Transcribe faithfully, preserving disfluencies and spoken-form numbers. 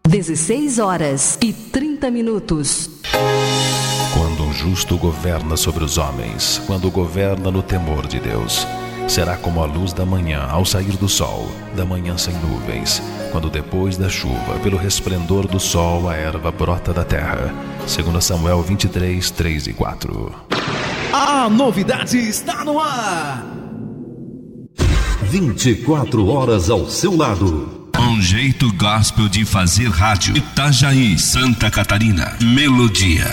dezesseis horas e trinta minutos. Quando um justo governa sobre os homens, quando governa no temor de Deus, será como a luz da manhã ao sair do sol, da manhã sem nuvens, quando depois da chuva, pelo resplendor do sol, a erva brota da terra. Segundo Samuel vinte e três, três e quatro. A novidade está no ar. vinte e quatro horas ao seu lado. Um jeito gospel de fazer rádio. Itajaí, Santa Catarina. Melodia.